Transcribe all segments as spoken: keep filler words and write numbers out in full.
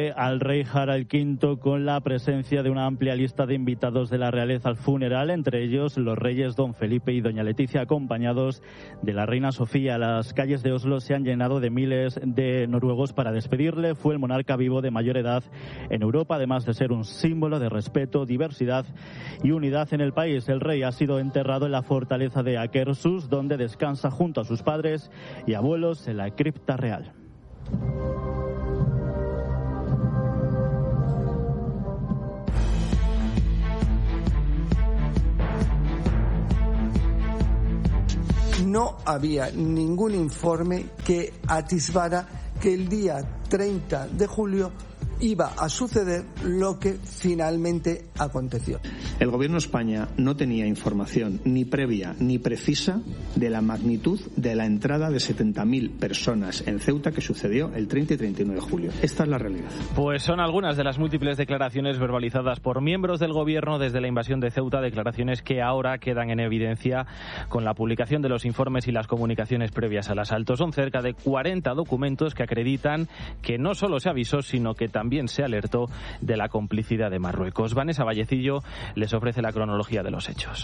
Al rey Harald quinto con la presencia de una amplia lista de invitados de la realeza al funeral, entre ellos los reyes don Felipe y doña Leticia, acompañados de la reina Sofía. Las calles de Oslo se han llenado de miles de noruegos para despedirle. Fue el monarca vivo de mayor edad en Europa, además de ser un símbolo de respeto, diversidad y unidad en el país. El rey ha sido enterrado en la fortaleza de Akershus, donde descansa junto a sus padres y abuelos en la cripta real. No había ningún informe que atisbara que el día treinta de julio iba a suceder lo que finalmente aconteció. El Gobierno de España no tenía información ni previa ni precisa de la magnitud de la entrada de setenta mil personas en Ceuta que sucedió el treinta y treinta y uno de julio. Esta es la realidad. Pues son algunas de las múltiples declaraciones verbalizadas por miembros del Gobierno desde la invasión de Ceuta, declaraciones que ahora quedan en evidencia con la publicación de los informes y las comunicaciones previas al asalto. Son cerca de cuarenta documentos que acreditan que no solo se avisó, sino que también También se alertó de la complicidad de Marruecos. Vanessa Vallecillo les ofrece la cronología de los hechos.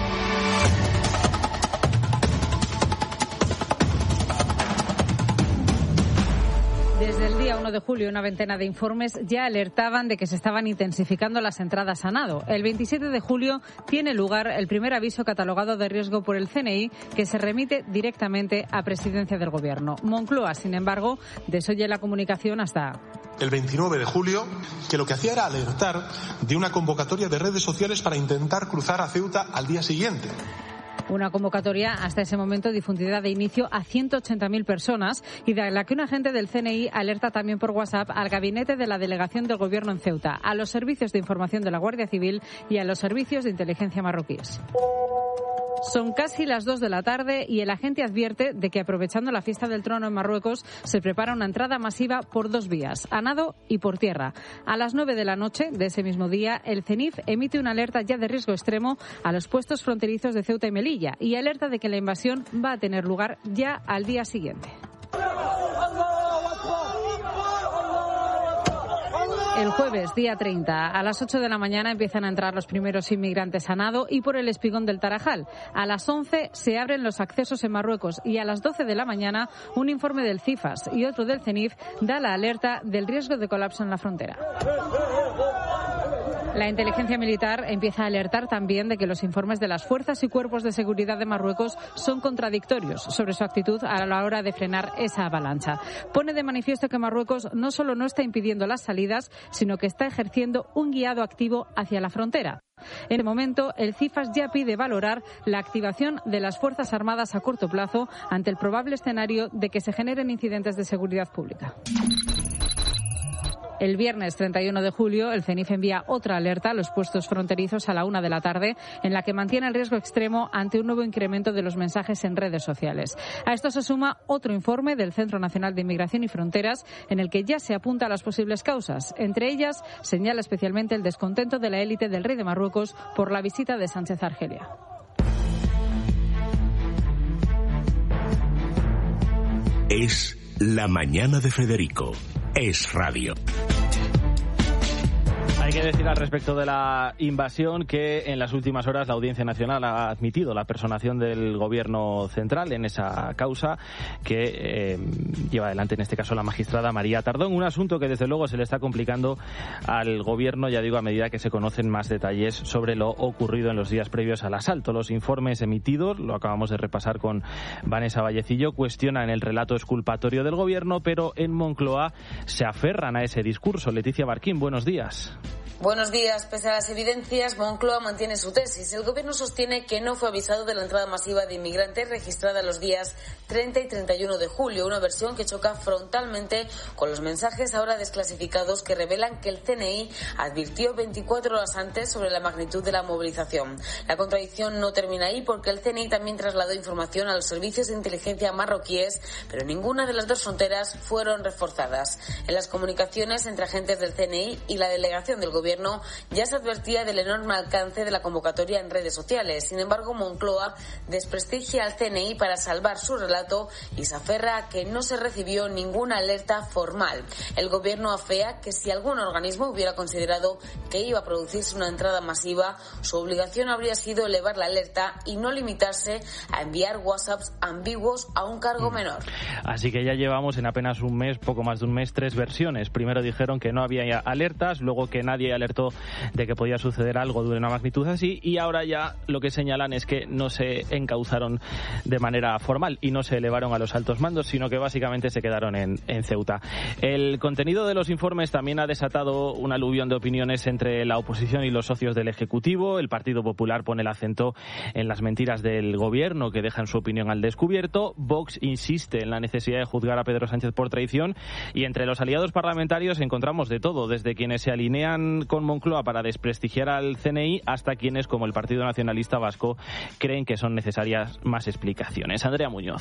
Desde el día uno de julio, una veintena de informes ya alertaban de que se estaban intensificando las entradas a nado. El veintisiete de julio tiene lugar el primer aviso catalogado de riesgo por el C N I, que se remite directamente a Presidencia del Gobierno. Moncloa, sin embargo, desoye la comunicación hasta el veintinueve de julio, que lo que hacía era alertar de una convocatoria de redes sociales para intentar cruzar a Ceuta al día siguiente. Una convocatoria hasta ese momento difundida de inicio a ciento ochenta mil personas y de la que un agente del C N I alerta también por WhatsApp al gabinete de la delegación del Gobierno en Ceuta, a los servicios de información de la Guardia Civil y a los servicios de inteligencia marroquíes. Son casi las dos de la tarde y el agente advierte de que, aprovechando la fiesta del trono en Marruecos, se prepara una entrada masiva por dos vías, a nado y por tierra. A las nueve de la noche de ese mismo día, el CENIF emite una alerta ya de riesgo extremo a los puestos fronterizos de Ceuta y Melilla y alerta de que la invasión va a tener lugar ya al día siguiente. El jueves, día treinta, a las ocho de la mañana empiezan a entrar los primeros inmigrantes a nado y por el espigón del Tarajal. A las once se abren los accesos en Marruecos y a las doce de la mañana un informe del CIFAS y otro del CENIF da la alerta del riesgo de colapso en la frontera. La inteligencia militar empieza a alertar también de que los informes de las fuerzas y cuerpos de seguridad de Marruecos son contradictorios sobre su actitud a la hora de frenar esa avalancha. Pone de manifiesto que Marruecos no solo no está impidiendo las salidas, sino que está ejerciendo un guiado activo hacia la frontera. En el momento, el CIFAS ya pide valorar la activación de las Fuerzas Armadas a corto plazo ante el probable escenario de que se generen incidentes de seguridad pública. El viernes treinta y uno de julio, el CENIF envía otra alerta a los puestos fronterizos a la una de la tarde, en la que mantiene el riesgo extremo ante un nuevo incremento de los mensajes en redes sociales. A esto se suma otro informe del Centro Nacional de Inmigración y Fronteras, en el que ya se apunta a las posibles causas. Entre ellas, señala especialmente el descontento de la élite del rey de Marruecos por la visita de Sánchez a Argelia. Es la mañana de Federico. Es radio. Hay que decir al respecto de la invasión que en las últimas horas la Audiencia Nacional ha admitido la personación del Gobierno central en esa causa que eh, lleva adelante en este caso la magistrada María Tardón, un asunto que desde luego se le está complicando al Gobierno, ya digo, a medida que se conocen más detalles sobre lo ocurrido en los días previos al asalto. Los informes emitidos, lo acabamos de repasar con Vanessa Vallecillo, cuestionan el relato exculpatorio del Gobierno, pero en Moncloa se aferran a ese discurso. Leticia Barquín, buenos días. Buenos días. Pese a las evidencias, Moncloa mantiene su tesis. El Gobierno sostiene que no fue avisado de la entrada masiva de inmigrantes registrada los días treinta y treinta y uno de julio, una versión que choca frontalmente con los mensajes ahora desclasificados que revelan que el C N I advirtió veinticuatro horas antes sobre la magnitud de la movilización. La contradicción no termina ahí porque el C N I también trasladó información a los servicios de inteligencia marroquíes, pero ninguna de las dos fronteras fueron reforzadas. En las comunicaciones entre agentes del C N I y la delegación del Gobierno gobierno ya se advertía del enorme alcance de la convocatoria en redes sociales. Sin embargo, Moncloa desprestigia al C N I para salvar su relato y se aferra a que no se recibió ninguna alerta formal. El gobierno afea que si algún organismo hubiera considerado que iba a producirse una entrada masiva, su obligación habría sido elevar la alerta y no limitarse a enviar WhatsApps ambiguos a un cargo menor. Así que ya llevamos en apenas un mes, poco más de un mes, tres versiones. Primero dijeron que no había alertas, luego que nadie alertó de que podía suceder algo de una magnitud así, y ahora ya lo que señalan es que no se encauzaron de manera formal y no se elevaron a los altos mandos, sino que básicamente se quedaron en, en Ceuta. El contenido de los informes también ha desatado un aluvión de opiniones entre la oposición y los socios del Ejecutivo. El Partido Popular pone el acento en las mentiras del gobierno, que dejan su opinión al descubierto. Vox insiste en la necesidad de juzgar a Pedro Sánchez por traición, y entre los aliados parlamentarios encontramos de todo, desde quienes se alinean con Moncloa para desprestigiar al C N I hasta quienes, como el Partido Nacionalista Vasco, creen que son necesarias más explicaciones. Andrea Muñoz.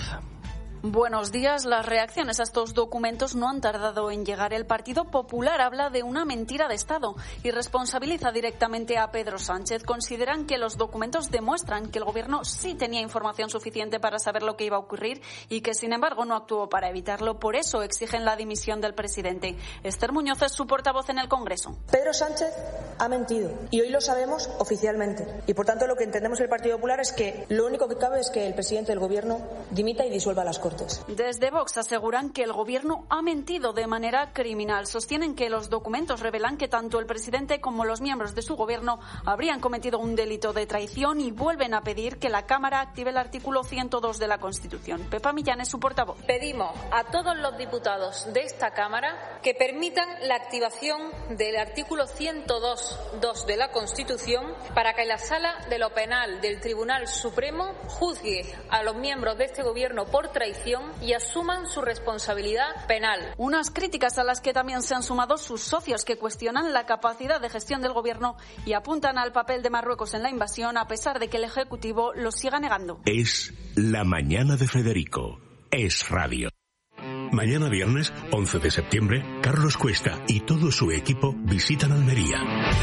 Buenos días. Las reacciones a estos documentos no han tardado en llegar. El Partido Popular habla de una mentira de Estado y responsabiliza directamente a Pedro Sánchez. Consideran que los documentos demuestran que el Gobierno sí tenía información suficiente para saber lo que iba a ocurrir y que, sin embargo, no actuó para evitarlo. Por eso exigen la dimisión del presidente. Esther Muñoz es su portavoz en el Congreso. Pedro Sánchez ha mentido y hoy lo sabemos oficialmente. Y, por tanto, lo que entendemos el Partido Popular es que lo único que cabe es que el presidente del Gobierno dimita y disuelva las Cortes. Desde Vox aseguran que el Gobierno ha mentido de manera criminal. Sostienen que los documentos revelan que tanto el presidente como los miembros de su Gobierno habrían cometido un delito de traición y vuelven a pedir que la Cámara active el artículo ciento dos de la Constitución. Pepa Millán es su portavoz. Pedimos a todos los diputados de esta Cámara que permitan la activación del artículo ciento dos punto dos de la Constitución para que la Sala de lo Penal del Tribunal Supremo juzgue a los miembros de este Gobierno por traición y asuman su responsabilidad penal. Unas críticas a las que también se han sumado sus socios, que cuestionan la capacidad de gestión del Gobierno y apuntan al papel de Marruecos en la invasión, a pesar de que el Ejecutivo lo siga negando. Es la mañana de Federico. Es radio. Mañana viernes, once de septiembre, Carlos Cuesta y todo su equipo visitan Almería.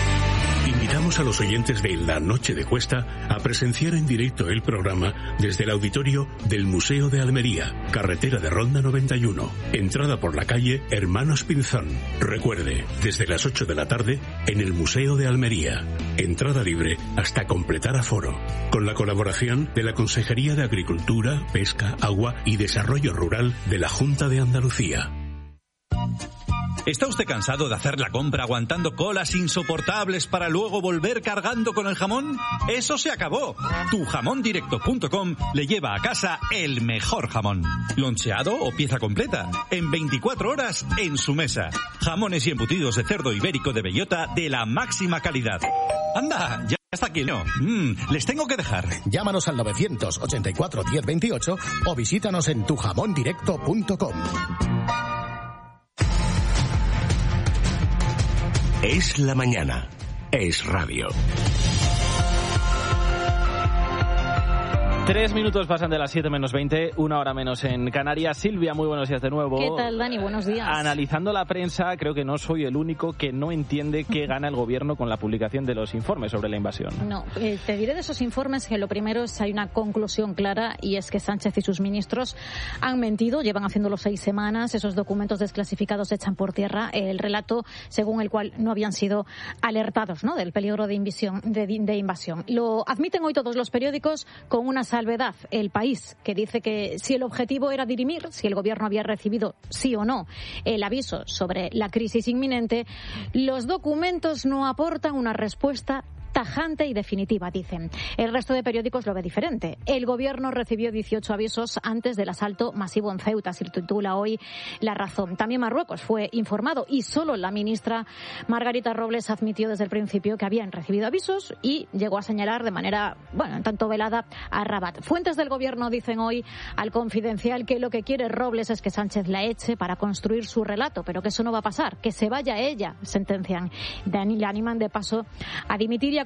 Invitamos a los oyentes de La Noche de Cuesta a presenciar en directo el programa desde el auditorio del Museo de Almería, carretera de Ronda noventa y uno, entrada por la calle Hermanos Pinzón. Recuerde, desde las ocho de la tarde en el Museo de Almería. Entrada libre hasta completar aforo. Con la colaboración de la Consejería de Agricultura, Pesca, Agua y Desarrollo Rural de la Junta de Andalucía. ¿Está usted cansado de hacer la compra aguantando colas insoportables para luego volver cargando con el jamón? ¡Eso se acabó! tu jamón directo punto com le lleva a casa el mejor jamón. Loncheado o pieza completa, en veinticuatro horas en su mesa. Jamones y embutidos de cerdo ibérico de bellota de la máxima calidad. ¡Anda! Ya está aquí, ¿no? Mm, les tengo que dejar. Llámanos al novecientos ochenta y cuatro diez veintiocho o visítanos en tu jamón directo punto com. Es la mañana. Es radio. Tres minutos pasan de las siete menos veinte, una hora menos en Canarias. Silvia, muy buenos días de nuevo. ¿Qué tal, Dani? Buenos días. Analizando la prensa, creo que no soy el único que no entiende qué gana el gobierno con la publicación de los informes sobre la invasión. No, eh, te diré de esos informes que lo primero es hay una conclusión clara, y es que Sánchez y sus ministros han mentido, llevan haciéndolo seis semanas. Esos documentos desclasificados echan por tierra el relato según el cual no habían sido alertados, ¿no?, del peligro de invasión. De, de invasión. Lo admiten hoy todos los periódicos con una salvedad. El País, que dice que si el objetivo era dirimir si el gobierno había recibido sí o no el aviso sobre la crisis inminente, los documentos no aportan una respuesta tajante y definitiva, dicen. El resto de periódicos lo ve diferente. El gobierno recibió dieciocho avisos antes del asalto masivo en Ceuta, se titula hoy La Razón. También Marruecos fue informado y solo la ministra Margarita Robles admitió desde el principio que habían recibido avisos y llegó a señalar de manera, bueno, en tanto velada a Rabat. Fuentes del gobierno dicen hoy al Confidencial que lo que quiere Robles es que Sánchez la eche para construir su relato, pero que eso no va a pasar, que se vaya ella, sentencian. Le animan de paso a dimitir y a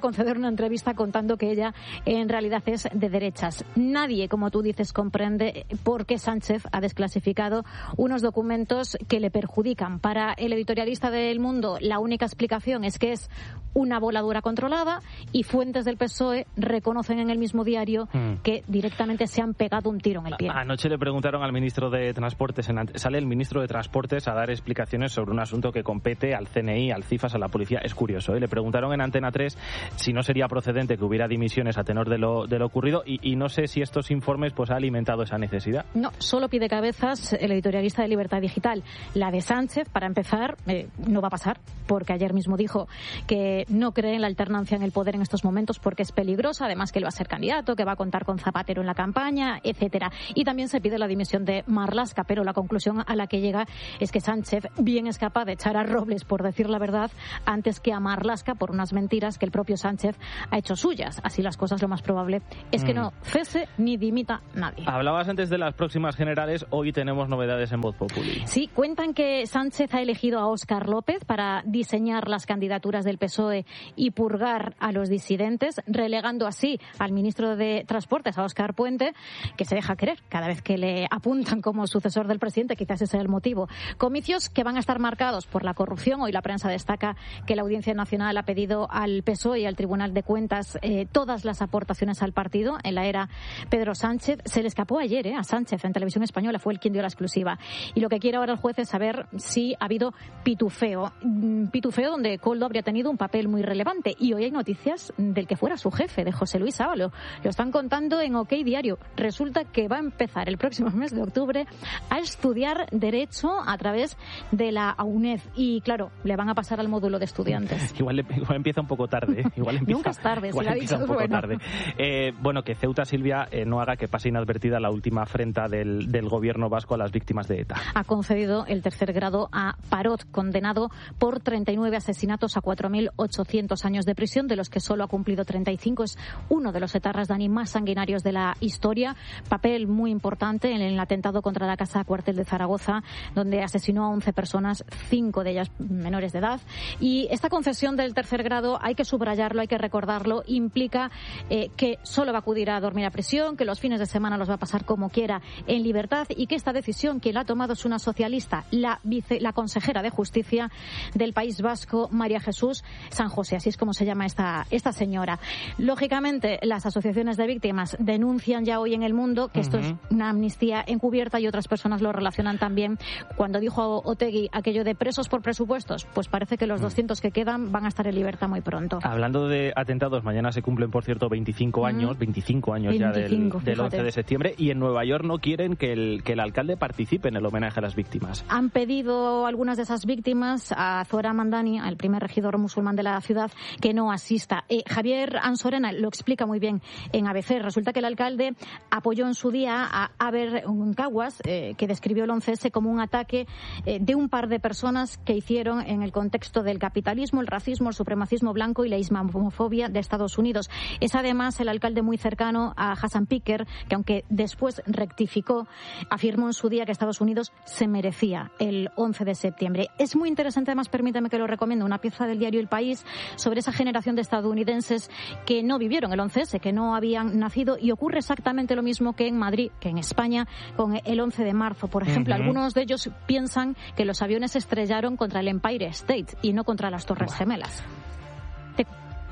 conceder una entrevista contando que ella en realidad es de derechas. Nadie, como tú dices, comprende por qué Sánchez ha desclasificado unos documentos que le perjudican. Para el editorialista del Mundo, la única explicación es que es una voladura controlada y fuentes del P S O E reconocen en el mismo diario mm. que directamente se han pegado un tiro en el pie. Anoche le preguntaron al ministro de Transportes, en, sale el ministro de Transportes a dar explicaciones sobre un asunto que compete al C N I, al CIFAS, a la policía. Es curioso, ¿eh? Le preguntaron en Antena tres si no sería procedente que hubiera dimisiones a tenor de lo, de lo ocurrido y, y no sé si estos informes pues ha alimentado esa necesidad. No, solo pide cabezas el editorialista de Libertad Digital. La de Sánchez, para empezar, eh, no va a pasar, porque ayer mismo dijo que no cree en la alternancia en el poder en estos momentos porque es peligrosa, además que él va a ser candidato, que va a contar con Zapatero en la campaña, etcétera. Y también se pide la dimisión de Marlaska, pero la conclusión a la que llega es que Sánchez bien es capaz de echar a Robles por decir la verdad antes que a Marlaska por unas mentiras que el propio Sánchez ha hecho suyas. Así las cosas, lo más probable es que mm. no cese ni dimita nadie. Hablabas antes de las próximas generales, hoy tenemos novedades en Voz Populi. Sí, cuentan que Sánchez ha elegido a Óscar López para diseñar las candidaturas del P S O E y purgar a los disidentes, relegando así al ministro de Transportes, a Óscar Puente, que se deja querer cada vez que le apuntan como sucesor del presidente, quizás ese es el motivo. Comicios que van a estar marcados por la corrupción. Hoy la prensa destaca que la Audiencia Nacional ha pedido al P S O E y al Tribunal de Cuentas eh, todas las aportaciones al partido en la era Pedro Sánchez. Se le escapó ayer eh, a Sánchez en Televisión Española, fue el quien dio la exclusiva. Y lo que quiere ahora el juez es saber si ha habido pitufeo. Pitufeo donde Koldo habría tenido un papel muy relevante. Y hoy hay noticias del que fuera su jefe, de José Luis Ábalos. Lo están contando en OK Diario. Resulta que va a empezar el próximo mes de octubre a estudiar Derecho a través de la UNED. Y claro, le van a pasar al módulo de estudiantes. Igual, igual empieza un poco tarde. ¿eh? Igual empieza, Nunca es tarde, igual si empieza ha dicho, un poco bueno. tarde. Eh, bueno, que Ceuta, Silvia, eh, no haga que pase inadvertida la última afrenta del, del gobierno vasco a las víctimas de ETA. Ha concedido el tercer grado a Parot, condenado por treinta y nueve asesinatos a cuatro mil ochocientos años de prisión, de los que solo ha cumplido treinta y cinco. Es uno de los etarras, Dani, más sanguinarios de la historia. Papel muy importante en el atentado contra la Casa Cuartel de Zaragoza, donde asesinó a once personas, cinco de ellas menores de edad. Y esta concesión del tercer grado, hay que subrayarlo, hay que recordarlo, implica eh, que solo va a acudir a dormir a prisión, que los fines de semana los va a pasar como quiera en libertad y que esta decisión quien la ha tomado es una socialista, la, vice, la consejera de Justicia del País Vasco, María Jesús San José, así es como se llama esta, esta señora. Lógicamente, las asociaciones de víctimas denuncian ya hoy en El Mundo que uh-huh. esto es una amnistía encubierta y otras personas lo relacionan también. Cuando dijo Otegi aquello de presos por presupuestos, pues parece que los doscientos que quedan van a estar en libertad muy pronto. Hablando de atentados, mañana se cumplen, por cierto, veinticinco años, veinticinco años veinticinco, ya del, del once de septiembre, y en Nueva York no quieren que el, que el alcalde participe en el homenaje a las víctimas. Han pedido algunas de esas víctimas a Zohran Mamdani, al primer regidor musulmán de la ciudad, que no asista. Eh, Javier Ansorena lo explica muy bien en A B C. Resulta que el alcalde apoyó en su día a Aber Caguas, eh, que describió el once ese como un ataque eh, de un par de personas que hicieron en el contexto del capitalismo, el racismo, el supremacismo blanco y la islamofobia de Estados Unidos. Es además el alcalde muy cercano a Hassan Piker, que aunque después rectificó, afirmó en su día que Estados Unidos se merecía el once de septiembre. Es muy interesante, además, permítame que lo recomiendo, una pieza del diario El País sobre esa generación de estadounidenses que no vivieron el once ese, que no habían nacido, y ocurre exactamente lo mismo que en Madrid, que en España, con el once de marzo. Por ejemplo, uh-huh. algunos de ellos piensan que los aviones se estrellaron contra el Empire State y no contra las Torres wow. Gemelas. Te...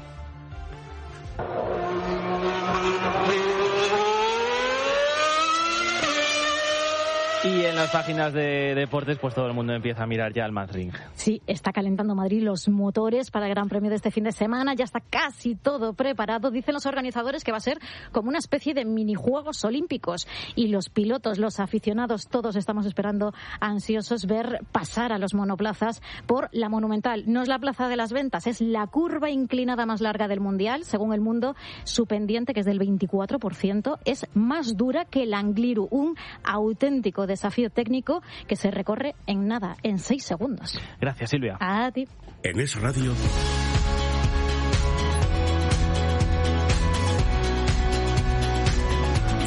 Y en las páginas de deportes, pues todo el mundo empieza a mirar ya al Madrid. Sí, está calentando Madrid los motores para el Gran Premio de este fin de semana. Ya está casi todo preparado. Dicen los organizadores que va a ser como una especie de minijuegos olímpicos. Y los pilotos, los aficionados, todos estamos esperando ansiosos ver pasar a los monoplazas por la Monumental. No es la Plaza de las Ventas, es la curva inclinada más larga del Mundial. Según El Mundo, su pendiente, que es del veinticuatro por ciento, es más dura que el Angliru. Un auténtico desafío técnico que se recorre en nada, en seis segundos. Gracias, Silvia. A ti. En Es Radio.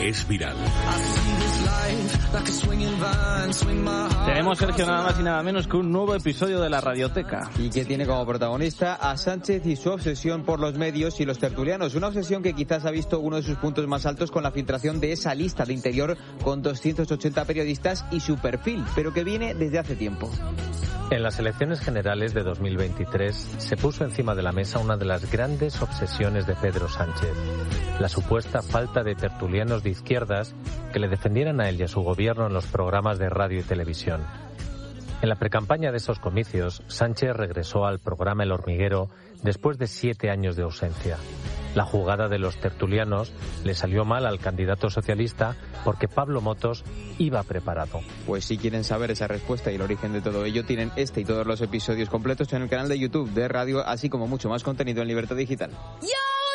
es viral. Tenemos, Sergio, nada más y nada menos que un nuevo episodio de la Radioteca. Y que tiene como protagonista a Sánchez y su obsesión por los medios y los tertulianos. Una obsesión que quizás ha visto uno de sus puntos más altos con la filtración de esa lista de Interior con doscientos ochenta periodistas y su perfil, pero que viene desde hace tiempo. En las elecciones generales de dos mil veintitrés se puso encima de la mesa una de las grandes obsesiones de Pedro Sánchez, la supuesta falta de tertulianos de izquierdas que le defendieran a él y a su gobierno en los programas de radio y televisión. En la precampaña de esos comicios, Sánchez regresó al programa El Hormiguero después de siete años de ausencia. La jugada de los tertulianos le salió mal al candidato socialista porque Pablo Motos iba preparado. Pues si quieren saber esa respuesta y el origen de todo ello, tienen este y todos los episodios completos en el canal de YouTube de Radio, así como mucho más contenido en Libertad Digital. ¡Ya!